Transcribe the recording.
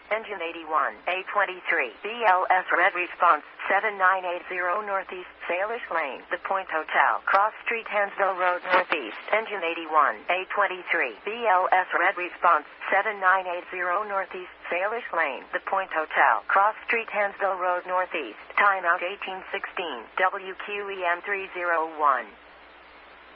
Engine 81, A23, BLS red response, 7980 Northeast, Salish Lane, The Point Hotel, Cross Street, Hansville Road, Northeast. Engine 81, A23, BLS red response, 7980 Northeast, Salish Lane, The Point Hotel, Cross Street, Hansville Road, Northeast. Timeout 1816, WQEM 301.